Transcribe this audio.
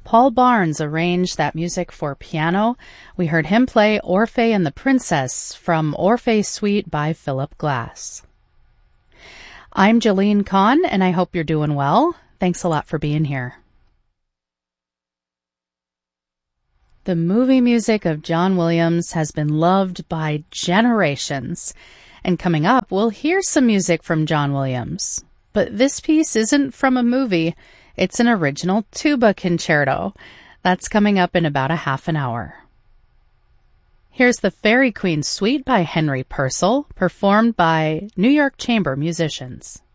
Paul Barnes arranged that music for piano. We heard him play Orpheus and the Princess from Orpheus Suite by Philip Glass. I'm Jolene Kahn, and I hope you're doing well. Thanks a lot for being here. The movie music of John Williams has been loved by generations. And coming up, we'll hear some music from John Williams. But this piece isn't from a movie. It's an original tuba concerto. That's coming up in about a half an hour. Here's the Fairy Queen Suite by Henry Purcell, performed by New York Chamber musicians.